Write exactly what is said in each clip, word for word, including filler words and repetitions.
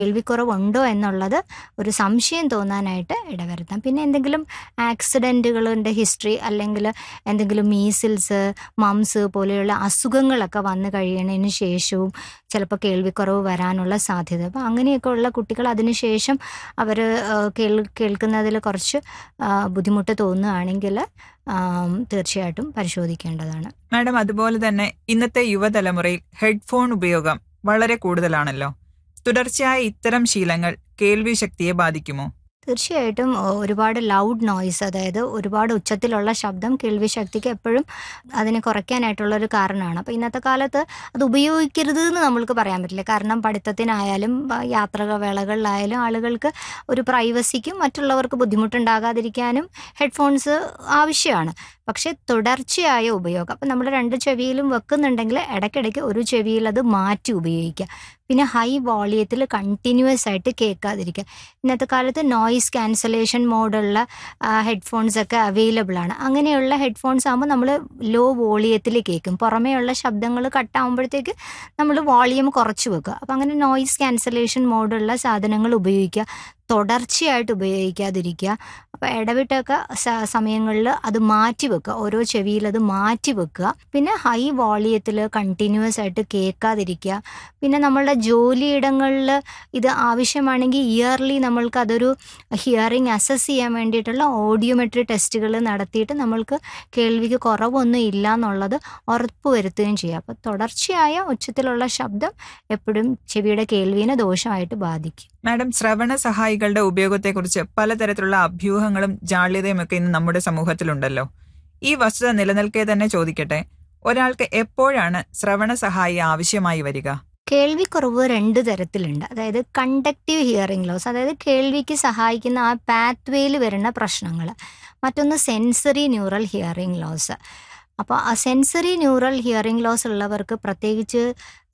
കേൾവിക്കുറവുണ്ടോ എന്നുള്ളത് ഒരു സംശയം തോന്നാനായിട്ട് ഇടവരുത്താം. പിന്നെ എന്തെങ്കിലും ആക്സിഡൻറ്റുകളുടെ ഹിസ്റ്ററി അല്ലെങ്കിൽ എന്തെങ്കിലും മീസിൽസ്, മംസ് പോലെയുള്ള അസുഖങ്ങളൊക്കെ വന്നു കഴിയുന്നതിന് ശേഷവും ചിലപ്പോൾ കേൾവിക്കുറവ് വരാനുള്ള സാധ്യത. അപ്പോൾ അങ്ങനെയൊക്കെ ഉള്ള കുട്ടികൾ അതിന് ശേഷം അവർ കേൾ കേൾക്കുന്നതിൽ കുറച്ച് ബുദ്ധിമുട്ട് തോന്നുകയാണെങ്കിൽ തീർച്ചയായിട്ടും പരിശോധിക്കേണ്ടതാണ്. മാഡം, അതുപോലെ തന്നെ ഇന്നത്തെ യുവതലമുറയിൽ ഹെഡ്ഫോൺ ഉപയോഗം വളരെ കൂടുതലാണല്ലോ. തുടർച്ചയായ ഇത്തരം ശീലങ്ങൾ കേൾവി ശക്തിയെ ബാധിക്കുമോ? തീർച്ചയായിട്ടും ഒരുപാട് ലൗഡ് നോയ്സ്, അതായത് ഒരുപാട് ഉച്ചത്തിലുള്ള ശബ്ദം കേൾവി ശക്തിക്ക് എപ്പോഴും അതിനെ കുറയ്ക്കാനായിട്ടുള്ളൊരു കാരണമാണ്. അപ്പോൾ ഇന്നത്തെ കാലത്ത് അത് ഉപയോഗിക്കരുത് എന്ന് നമ്മൾക്ക് പറയാൻ പറ്റില്ല. കാരണം പഠിത്തത്തിനായാലും യാത്രാ വേളകളിലായാലും ആളുകൾക്ക് ഒരു പ്രൈവസിക്കും മറ്റുള്ളവർക്ക് ബുദ്ധിമുട്ടുണ്ടാകാതിരിക്കാനും ഹെഡ്ഫോൺസ് ആവശ്യമാണ്. പക്ഷേ തുടർച്ചയായ ഉപയോഗം, അപ്പം നമ്മൾ രണ്ട് ചെവിയിലും വെക്കുന്നുണ്ടെങ്കിൽ ഇടയ്ക്കിടയ്ക്ക് ഒരു ചെവിയിൽ അത് മാറ്റി ഉപയോഗിക്കുക. പിന്നെ ഹൈ വോളിയത്തിൽ കണ്ടിന്യൂസ് ആയിട്ട് കേൾക്കാതിരിക്കുക. ഇന്നത്തെ കാലത്ത് നോയിസ് ക്യാൻസലേഷൻ മോഡുള്ള ഹെഡ്ഫോൺസൊക്കെ അവൈലബിൾ ആണ്. അങ്ങനെയുള്ള ഹെഡ്ഫോൺസ് ആകുമ്പോൾ നമ്മൾ ലോ വോളിയത്തിൽ കേൾക്കും. പുറമേയുള്ള ശബ്ദങ്ങൾ കട്ടാകുമ്പോഴത്തേക്ക് നമ്മൾ വോളിയം കുറച്ച് വെക്കുക. അപ്പം അങ്ങനെ നോയിസ് ക്യാൻസലേഷൻ മോഡുള്ള സാധനങ്ങൾ ഉപയോഗിക്കുക. തുടർച്ചയായിട്ട് ഉപയോഗിക്കാതിരിക്കുക. അപ്പോൾ ഇടവിട്ടൊക്കെ സമയങ്ങളിൽ അത് മാറ്റി വെക്കുക, ഓരോ ചെവിയിൽ അത് മാറ്റി വെക്കുക. പിന്നെ ഹൈ വോളിയത്തിൽ കണ്ടിന്യൂസ് ആയിട്ട് കേൾക്കാതിരിക്കുക. പിന്നെ നമ്മളുടെ ജോലിയിടങ്ങളിൽ ഇത് ആവശ്യമാണെങ്കിൽ ഇയർലി നമ്മൾക്ക് അതൊരു ഹിയറിംഗ് അസസ് ചെയ്യാൻ വേണ്ടിയിട്ടുള്ള ഓഡിയോമെട്രി ടെസ്റ്റുകൾ നടത്തിയിട്ട് നമ്മൾക്ക് കേൾവിക്ക് കുറവൊന്നും ഇല്ല എന്നുള്ളത് ഉറപ്പ് വരുത്തുകയും ചെയ്യുക. അപ്പോൾ തുടർച്ചയായ ഉച്ചത്തിലുള്ള ശബ്ദം എപ്പോഴും ചെവിയുടെ കേൾവിനെ ദോഷമായിട്ട് ബാധിക്കും. മാഡം, ശ്രവണ സഹായികളുടെ ഉപയോഗത്തെക്കുറിച്ച് പലതരത്തിലുള്ള അഭ്യൂഹങ്ങളും ജാള്യതയും ഒക്കെ ഇന്ന് നമ്മുടെ സമൂഹത്തിലുണ്ടല്ലോ. ഈ വസ്തുത നിലനിൽക്കെ തന്നെ ചോദിക്കട്ടെ, ഒരാൾക്ക് എപ്പോഴാണ് ശ്രവണ സഹായി ആവശ്യമായി വരിക? കേൾവിക്കുറവ് രണ്ട് തരത്തിലുണ്ട്. അതായത് കണ്ടക്റ്റീവ് ഹിയറിംഗ് ലോസ്, അതായത് കേൾവിക്ക് സഹായിക്കുന്ന ആ പാത്വേയിൽ വരുന്ന പ്രശ്നങ്ങൾ. മറ്റൊന്ന് സെൻസറി ന്യൂറൽ ഹിയറിംഗ് ലോസ്. അപ്പോൾ ആ സെൻസറി ന്യൂറൽ ഹിയറിംഗ് ലോസ് ഉള്ളവർക്ക് പ്രത്യേകിച്ച്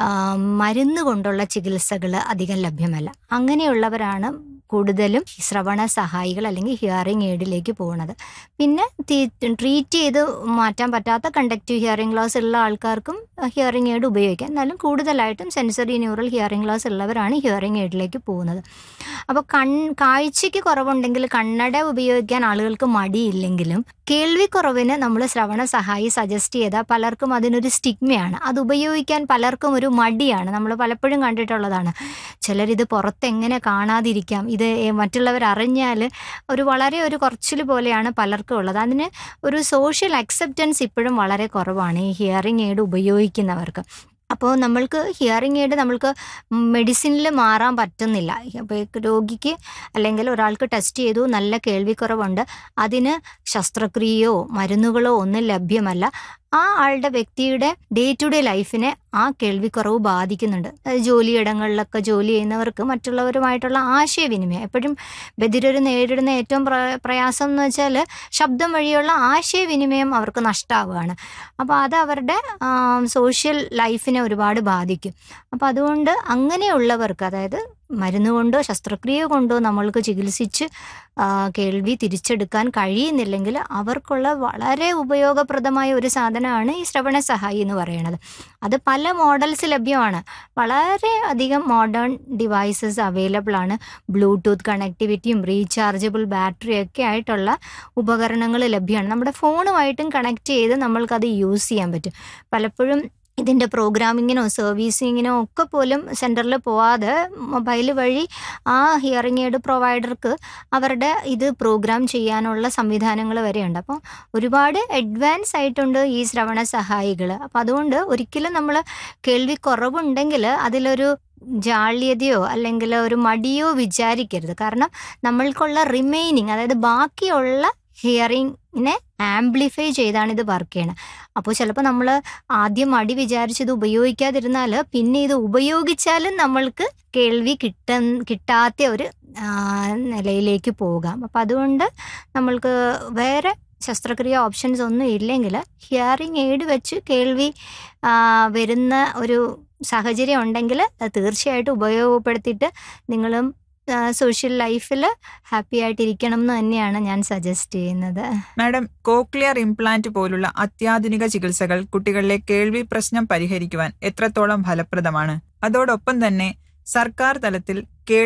മരുന്ന് കൊണ്ടുള്ള ചികിത്സകൾ അധികം ലഭ്യമല്ല. അങ്ങനെയുള്ളവരാണ് കൂടുതലും ശ്രവണ സഹായികൾ അല്ലെങ്കിൽ ഹിയറിംഗ് എയ്ഡിലേക്ക് പോകുന്നത്. പിന്നെ ട്രീറ്റ് ചെയ്ത് മാറ്റാൻ പറ്റാത്ത കണ്ടക്റ്റീവ് ഹിയറിംഗ് ലോസ് ഉള്ള ആൾക്കാർക്കും ഹിയറിംഗ് എയ്ഡ് ഉപയോഗിക്കാം. എന്നാലും കൂടുതലായിട്ടും സെൻസറി ന്യൂറൽ ഹിയറിംഗ് ലോസ് ഉള്ളവരാണ് ഹിയറിംഗ് എയ്ഡിലേക്ക് പോകുന്നത്. അപ്പോൾ കൺ കാഴ്ചയ്ക്ക് കുറവുണ്ടെങ്കിൽ കണ്ണട ഉപയോഗിക്കാൻ ആളുകൾക്ക് മടിയില്ലെങ്കിലും കേൾവിക്കുറവിന് നമ്മൾ ശ്രവണ സഹായി സജസ്റ്റ് ചെയ്താൽ പലർക്കും അതിനൊരു സ്റ്റിഗ്മയാണ്. അത് ഉപയോഗിക്കാൻ പലർക്കും ഒരു മടിയാണ്. നമ്മൾ പലപ്പോഴും കണ്ടിട്ടുള്ളതാണ്. ചിലരിത് പുറത്തെങ്ങനെ കാണാതിരിക്കാം, ഇത് മറ്റുള്ളവർ അറിഞ്ഞാൽ ഒരു വളരെ ഒരു കുറച്ചിൽ പോലെയാണ് പലർക്കും ഉള്ളത്. അതിന് ഒരു സോഷ്യൽ അക്സെപ്റ്റൻസ് ഇപ്പോഴും വളരെ കുറവാണ് ഈ ഹിയറിംഗ് എയ്ഡ് ഉപയോഗിക്കുന്നവർക്ക്. അപ്പോൾ നമ്മൾക്ക് ഹിയറിംഗ് എയ്ഡ് നമ്മൾക്ക് മെഡിസിനിൽ മാറാൻ പറ്റുന്നില്ല. അപ്പോൾ രോഗിക്ക് അല്ലെങ്കിൽ ഒരാൾക്ക് ടെസ്റ്റ് ചെയ്തു നല്ല കേൾവിക്കുറവുണ്ട്, അതിന് ശസ്ത്രക്രിയയോ മരുന്നുകളോ ഒന്നും ലഭ്യമല്ല. ആ ആളുടെ വ്യക്തിയുടെ ഡേ ടു ഡേ ലൈഫിനെ ആ കേൾവിക്കുറവ് ബാധിക്കുന്നുണ്ട്. ജോലിയിടങ്ങളിലൊക്കെ ജോലി ചെയ്യുന്നവർക്ക് മറ്റുള്ളവരുമായിട്ടുള്ള ആശയവിനിമയം എപ്പോഴും ബധിരർ നേരിടുന്ന ഏറ്റവും പ്ര പ്രയാസം എന്ന് വെച്ചാൽ ശബ്ദം വഴിയുള്ള ആശയവിനിമയം അവർക്ക് നഷ്ടമാവുകയാണ്. അപ്പോൾ അത് അവരുടെ സോഷ്യൽ ലൈഫിനെ ഒരുപാട് ബാധിക്കും. അപ്പോൾ അതുകൊണ്ട് അങ്ങനെയുള്ളവർക്ക്, അതായത് മരുന്ന് കൊണ്ടോ ശസ്ത്രക്രിയ കൊണ്ടോ നമ്മൾക്ക് ചികിത്സിച്ച് കേൾവി തിരിച്ചെടുക്കാൻ കഴിയുന്നില്ലെങ്കിൽ അവർക്കുള്ള വളരെ ഉപയോഗപ്രദമായ ഒരു സാധനമാണ് ഈ ശ്രവണ സഹായി എന്ന് പറയുന്നത്. അത് പല മോഡൽസ് ലഭ്യമാണ്. വളരെ അധികം മോഡേൺ ഡിവൈസസ് അവൈലബിൾ ആണ്. ബ്ലൂടൂത്ത് കണക്ടിവിറ്റിയും റീചാർജബിൾ ബാറ്ററിയൊക്കെ ആയിട്ടുള്ള ഉപകരണങ്ങൾ ലഭ്യമാണ്. നമ്മുടെ ഫോണുമായിട്ടും കണക്ട് ചെയ്ത് നമ്മൾക്കത് യൂസ് ചെയ്യാൻ പറ്റും. പലപ്പോഴും ഇതിൻ്റെ പ്രോഗ്രാമിങ്ങിനോ സർവീസിങ്ങിനോ ഒക്കെ പോലും സെൻറ്ററിൽ പോവാതെ മൊബൈൽ വഴി ആ ഹിയറിംഗ് എയ്ഡ് പ്രൊവൈഡർക്ക് അവരുടെ ഇത് പ്രോഗ്രാം ചെയ്യാനുള്ള സംവിധാനങ്ങൾ വരെയുണ്ട്. അപ്പോൾ ഒരുപാട് അഡ്വാൻസ് ആയിട്ടുണ്ട് ഈ ശ്രവണ സഹായികൾ. അപ്പോൾ അതുകൊണ്ട് ഒരിക്കലും നമ്മൾ കേൾവി കുറവുണ്ടെങ്കിൽ അതിലൊരു ജാള്യതയോ അല്ലെങ്കിൽ ഒരു മടിയോ വിചാരിക്കരുത്. കാരണം നമ്മൾക്കുള്ള റിമൈനിങ്, അതായത് ബാക്കിയുള്ള ഹിയറിങ്ങിനെ ആംപ്ലിഫൈ ചെയ്താണ് ഇത് വർക്ക് ചെയ്യണത്. അപ്പോൾ ചിലപ്പോൾ നമ്മൾ ആദ്യം മടി വിചാരിച്ചത് ഉപയോഗിക്കാതിരുന്നാൽ പിന്നെ ഇത് ഉപയോഗിച്ചാലും നമ്മൾക്ക് കേൾവി കിട്ട കിട്ടാത്ത ഒരു നിലയിലേക്ക് പോകാം. അപ്പം അതുകൊണ്ട് നമ്മൾക്ക് വേറെ ശസ്ത്രക്രിയ ഓപ്ഷൻസ് ഒന്നും ഇല്ലെങ്കിൽ ഹിയറിംഗ് എയ്ഡ് വെച്ച് കേൾവി വരുന്ന ഒരു സാഹചര്യം ഉണ്ടെങ്കിൽ അത് തീർച്ചയായിട്ടും ഉപയോഗപ്പെടുത്തിയിട്ട് നിങ്ങളും സോഷ്യൽ ലൈഫിൽ ഹാപ്പി ആയിട്ടിരിക്കണം എന്ന് തന്നെയാണ് ഞാൻ സജസ്റ്റ് ചെയ്യുന്നത്. മാഡം, കോക്ലിയർ ഇംപ്ലാന്റ് പോലുള്ള അത്യാധുനിക ചികിത്സകൾ കുട്ടികളിലെ കേൾവി പ്രശ്നം പരിഹരിക്കുവാൻ എത്രത്തോളം ഫലപ്രദമാണ്? അതോടൊപ്പം തന്നെ സർക്കാർ തലത്തിൽ